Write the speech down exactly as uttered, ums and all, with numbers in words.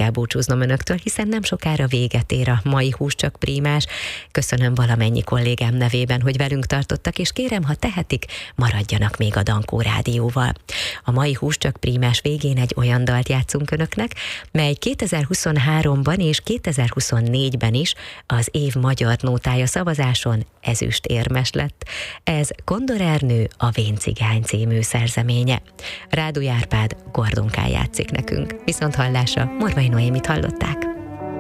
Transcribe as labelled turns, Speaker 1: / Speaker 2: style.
Speaker 1: kell búcsúznom önöktől, hiszen nem sokára véget ér a mai Hús csak Prímás. Köszönöm valamennyi kollégám nevében, hogy velünk tartottak, és kérem, ha tehetik, maradjanak még a Dankó Rádióval. A mai Hús csak Prímás végén egy olyan dalt játszunk önöknek, mely kétezer-huszonháromban és kétezer-huszonnégyben is az év magyar nótája szavazáson ezüstérmes lett. Ez Kondor Ernő, a Vén cigány című szerzeménye. Rádu Árpád Gordonkán játszik nekünk. Viszont hallásra, Morvai Noémit hallották.